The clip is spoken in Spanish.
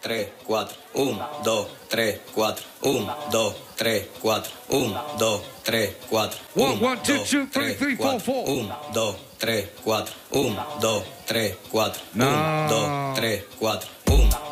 3, 4. 1, 2, 3, 4. 1, 2, 3, 4. 1, 2, 3, 4. 1, 1, 2, 2, 3, 4, 4. 1, 2, 3, 4. 1, 2, 3, 4. 1, 2, 3, 4. 1,